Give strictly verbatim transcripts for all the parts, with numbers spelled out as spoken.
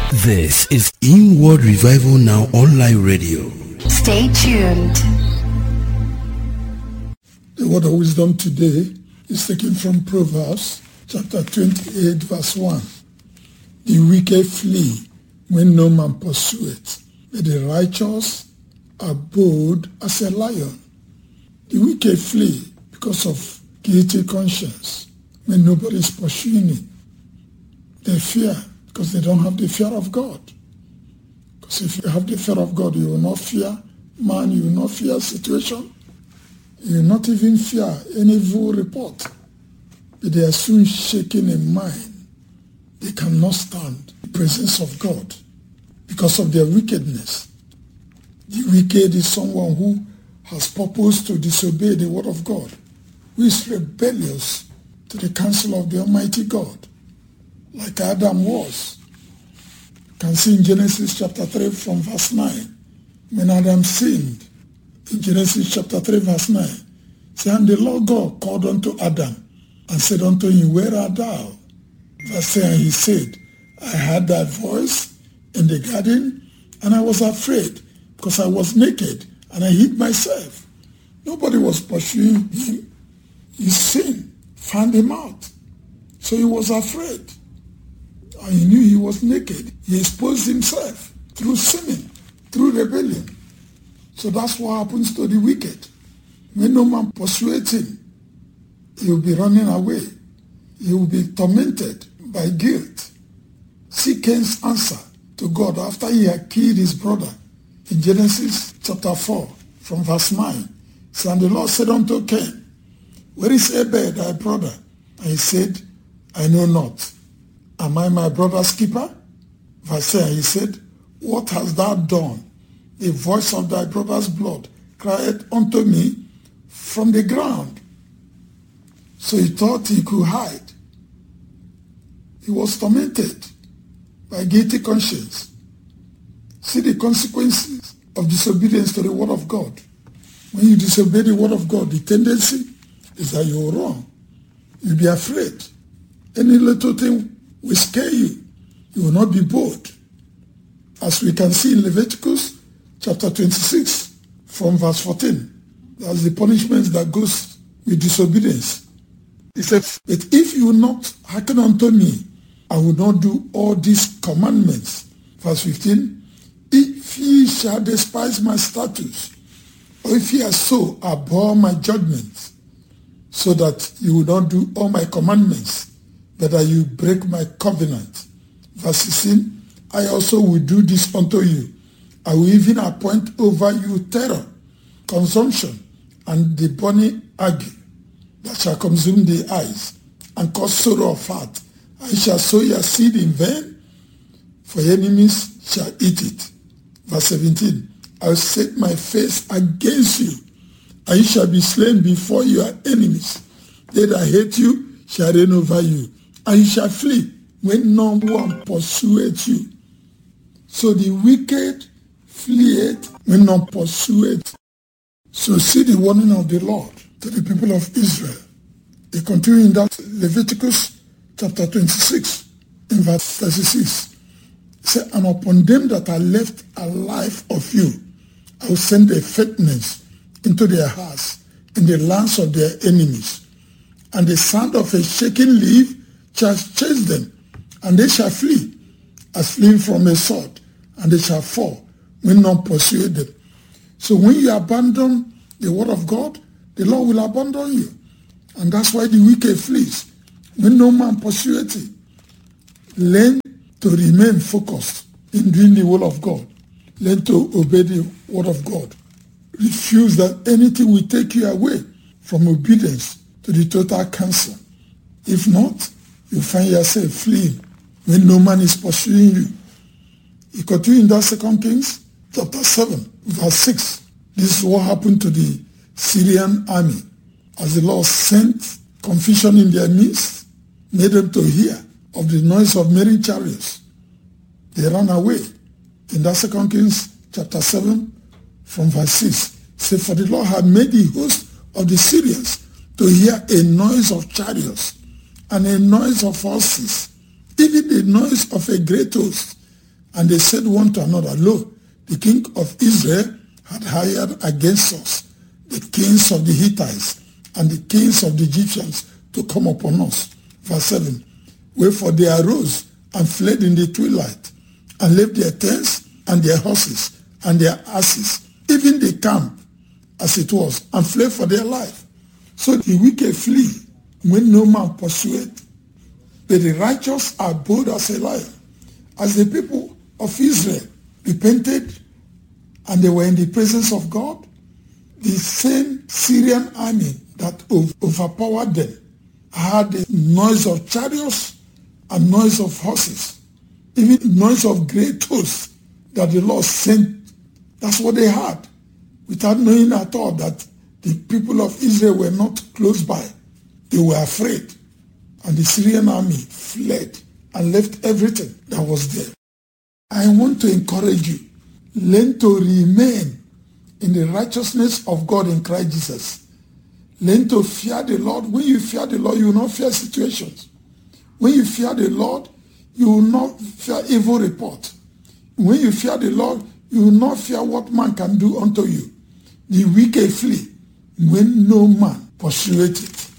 This is Inward Revival Now Online Radio. Stay tuned. The word of wisdom today is taken from Proverbs chapter twenty-eight verse one. The wicked flee when no man pursueth, but the righteous are bold as a lion. The wicked flee because of guilty conscience when nobody is pursuing it. They fear because they don't have the fear of God. Because if you have the fear of God, you will not fear man, you will not fear situation, you will not even fear any evil report. But they are soon shaken in mind. They cannot stand the presence of God because of their wickedness. The wicked is someone who has purpose to disobey the word of God, who is rebellious to the counsel of the Almighty God, like Adam was. You can see in Genesis chapter three from verse nine, when Adam sinned, in Genesis chapter three verse nine, say, and the Lord God called unto Adam and said unto him, where art thou? Verse ten, and he said, I heard thy voice in the garden, and I was afraid, because I was naked, and I hid myself. Nobody was pursuing him. His sin found him out. So he was afraid. And he knew he was naked. He exposed himself through sinning, through rebellion. So that's what happens to the wicked. When no man pursues him, he will be running away. He will be tormented by guilt. See Cain's answer to God after he had killed his brother. In Genesis chapter four, from verse nine, so, and the Lord said unto Cain, where is Abel thy brother? And he said, I know not. Am I my brother's keeper? Verse ten, he said, what hast thou done? The voice of thy brother's blood cried unto me from the ground. So he thought he could hide. He was tormented by guilty conscience. See the consequences of disobedience to the word of God. When you disobey the word of God, the tendency is that you're wrong. You'll be afraid. Any little thing will scare you. You will not be bold. As we can see in Leviticus chapter twenty-six from verse fourteen. That's the punishment that goes with disobedience. He said, but if you will not hearken unto me, I will not do all these commandments. Verse fifteen, if ye shall despise my statutes, or if ye are so abhor my judgments, so that you will not do all my commandments, but that you break my covenant. Verse sixteen, I also will do this unto you. I will even appoint over you terror, consumption, and the burning ague that shall consume the eyes, and cause sorrow of heart. I shall sow your seed in vain, for your enemies shall eat it. Verse seventeen, I will set my face against you, and you shall be slain before your enemies. They that hate you shall reign over you, and you shall flee when no one pursueth you. So the wicked fleeth when none pursueth. So see the warning of the Lord to the people of Israel. He continued in that Leviticus chapter twenty-six, in verse thirty-six. Say, and upon them that are left alive of you, I will send a fatness into their hearts in the lands of their enemies. And the sound of a shaking leaf shall chase them, and they shall flee, as fleeing from a sword, and they shall fall when none pursue them. So when you abandon the word of God, the Lord will abandon you. And that's why the wicked flees when no man pursueth it. Learn to remain focused in doing the will of God. Learn to obey the word of God. Refuse that anything will take you away from obedience to the total counsel. If not, you find yourself fleeing when no man is pursuing you. He continued in that Second Kings chapter seven, verse six. This is what happened to the Syrian army. As the Lord sent confusion in their midst, made them to hear of the noise of many chariots, they ran away. In that Second Kings chapter seven, from verse six, say, for the Lord had made the host of the Syrians to hear a noise of chariots and a noise of horses, even the noise of a great host. And they said one to another, Lo, the king of Israel had hired against us the kings of the Hittites and the kings of the Egyptians to come upon us. Verse seven. Wherefore they arose and fled in the twilight, and left their tents and their horses and their asses, even the camp as it was, and fled for their life. So the wicked flee when no man pursueth, but the righteous are bold as a lion. As the people of Israel repented and they were in the presence of God, the same Syrian army that overpowered them had the noise of chariots and noise of horses, even noise of great hosts that the Lord sent. That's what they had, without knowing at all that the people of Israel were not close by. They were afraid, and the Syrian army fled and left everything that was there. I want to encourage you, learn to remain in the righteousness of God in Christ Jesus. Learn to fear the Lord. When you fear the Lord, you will not fear situations. When you fear the Lord, you will not fear evil report. When you fear the Lord, you will not fear what man can do unto you. The wicked flee when no man pursueth it.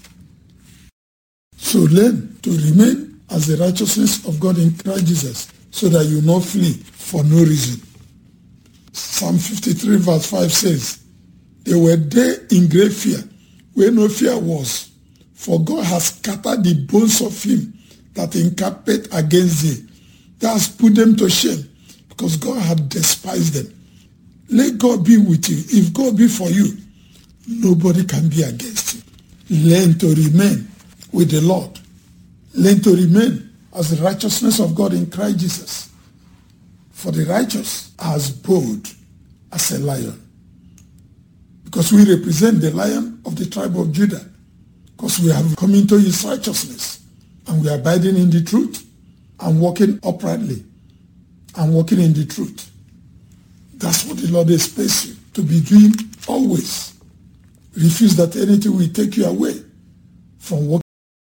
So learn to remain as the righteousness of God in Christ Jesus, so that you will not flee for no reason. Psalm fifty-three verse five says, they were there in great fear, where no fear was, for God has scattered the bones of him that encampeth against thee. That has put them to shame, because God had despised them. Let God be with you. If God be for you, nobody can be against you. Learn to remain with the Lord. Learn to remain as the righteousness of God in Christ Jesus. For the righteous are as bold as a lion. Because we represent the Lion of the tribe of Judah. Because we have come into his righteousness. And we are abiding in the truth and walking uprightly and walking in the truth. That's what the Lord expects you to be doing always. Refuse that anything will take you away from walking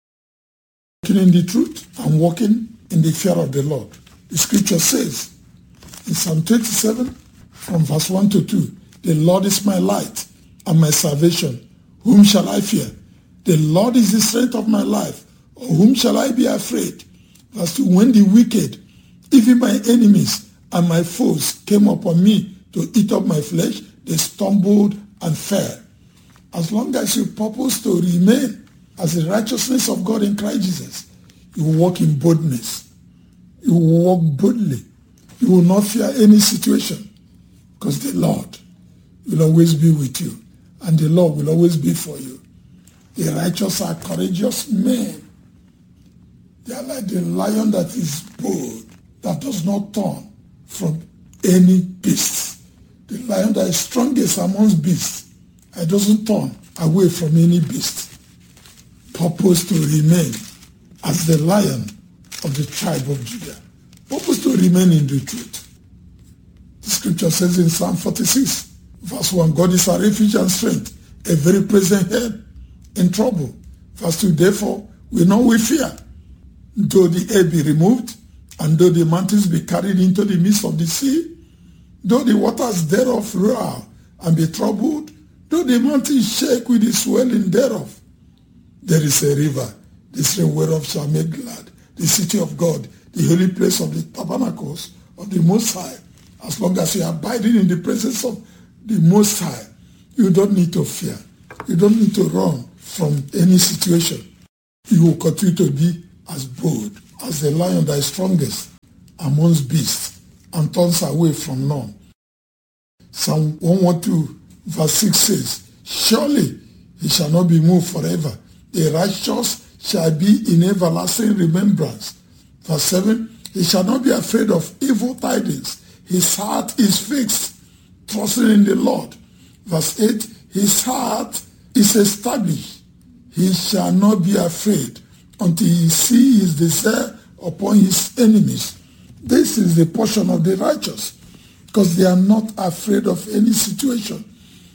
in the truth and walking in the fear of the Lord. The scripture says in Psalm twenty-seven from verse one to two, the Lord is my light and my salvation. Whom shall I fear? The Lord is the strength of my life. Of whom shall I be afraid? Verse two, when the wicked, even my enemies and my foes, came upon me to eat up my flesh, they stumbled and fell. As long as you purpose to remain as the righteousness of God in Christ Jesus, you will walk in boldness. You will walk boldly. You will not fear any situation, because the Lord will always be with you, and the Lord will always be for you. The righteous are courageous men. They are like the lion that is bold, that does not turn from any beast. The lion that is strongest amongst beasts, it doesn't turn away from any beast. Purpose to remain as the Lion of the tribe of Judah. Purpose to remain in the truth. The scripture says in Psalm forty-six, verse one, God is our refuge and strength, a very present help in trouble. Verse two, therefore we know we fear, though the air be removed, and though the mountains be carried into the midst of the sea, though the waters thereof roar and be troubled, though the mountains shake with the swelling thereof, there is a river, the stream whereof shall make glad the city of God, the holy place of the tabernacles of the Most High. As long as you are abiding in the presence of the Most High, you don't need to fear. You don't need to run from any situation. You will continue to be as bold as the lion that is strongest amongst beasts and turns away from none. Psalm one twelve verse six says, surely he shall not be moved forever. The righteous shall be in everlasting remembrance. Verse seven, he shall not be afraid of evil tidings. His heart is fixed, trusting in the Lord. Verse eight, his heart is established. He shall not be afraid until he see his desire upon his enemies. This is the portion of the righteous, because they are not afraid of any situation.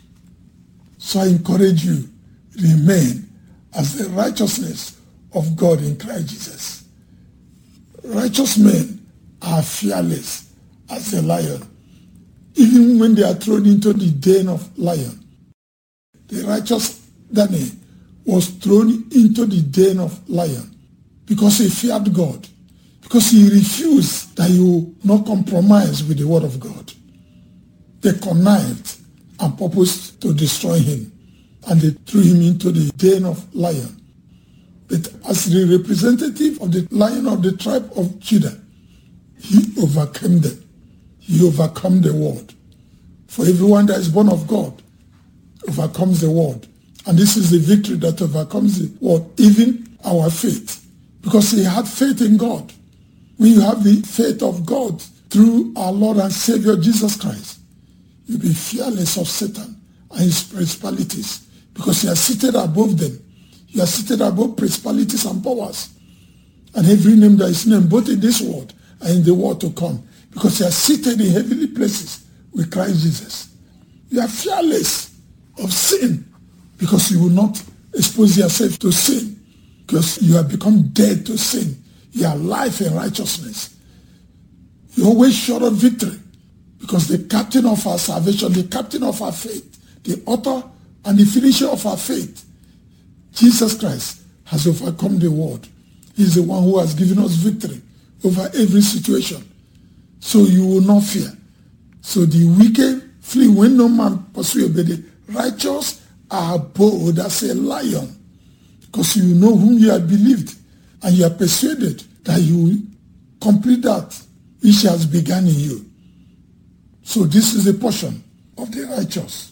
So I encourage you, remain as the righteousness of God in Christ Jesus. Righteous men are fearless as a lion. Even when they are thrown into the den of lion, the righteous Daniel was thrown into the den of lion because he feared God, because he refused that he would not compromise with the word of God. They connived and purposed to destroy him, and they threw him into the den of lion. But as the representative of the Lion of the tribe of Judah, he overcame them. He overcome the world. For everyone that is born of God overcomes the world. And this is the victory that overcomes the world, even our faith. Because he had faith in God. When you have the faith of God through our Lord and Savior Jesus Christ, you'll be fearless of Satan and his principalities, because you are seated above them. You are seated above principalities and powers, and every name that is named, both in this world and in the world to come, because you are seated in heavenly places with Christ Jesus. You are fearless of sin, because you will not expose yourself to sin, because you have become dead to sin. You are alive in righteousness. You always sure of victory, because the captain of our salvation, the captain of our faith, the author and the finisher of our faith, Jesus Christ, has overcome the world. He's the one who has given us victory over every situation. So you will not fear. So the wicked flee when no man pursues, but the righteous are bold as a lion, because you know whom you have believed, and you are persuaded that you will complete that which has begun in you. So this is the portion of the righteous.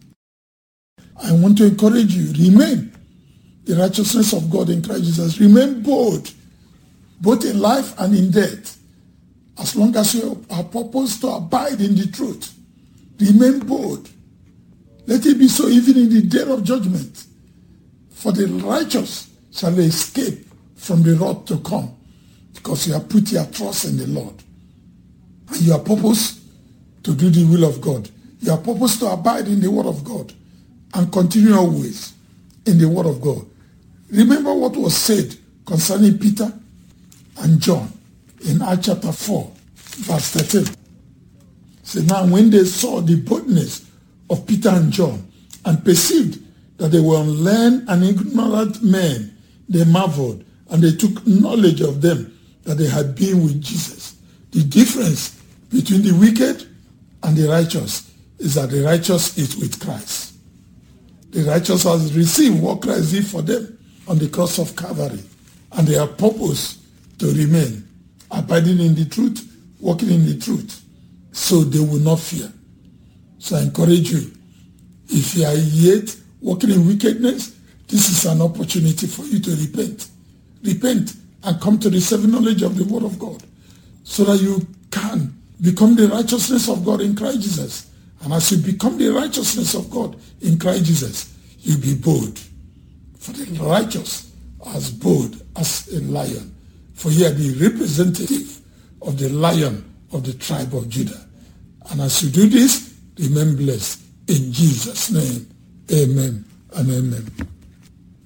I want to encourage you, remain the righteousness of God in Christ Jesus. Remain bold, both in life and in death. As long as you are purposed to abide in the truth, remain bold. Let it be so even in the day of judgment. For the righteous shall escape from the wrath to come, because you have put your trust in the Lord. And you are purposed to do the will of God. You are purposed to abide in the word of God and continue always in the word of God. Remember what was said concerning Peter and John in Acts chapter four, verse thirteen. So now when they saw the boldness of Peter and John and perceived that they were unlearned and ignorant men, they marveled, and they took knowledge of them that they had been with Jesus. The difference between the wicked and the righteous is that the righteous is with Christ. The righteous has received what Christ did for them on the cross of Calvary, and they are purposed to remain, abiding in the truth, walking in the truth, so they will not fear. So I encourage you, if you are yet walking in wickedness, this is an opportunity for you to repent. Repent and come to the saving knowledge of the word of God, so that you can become the righteousness of God in Christ Jesus. And as you become the righteousness of God in Christ Jesus, you be bold. For the righteous as bold as a lion. For you are the representative of the Lion of the tribe of Judah. And as you do this, remain blessed. In Jesus' name, amen and amen.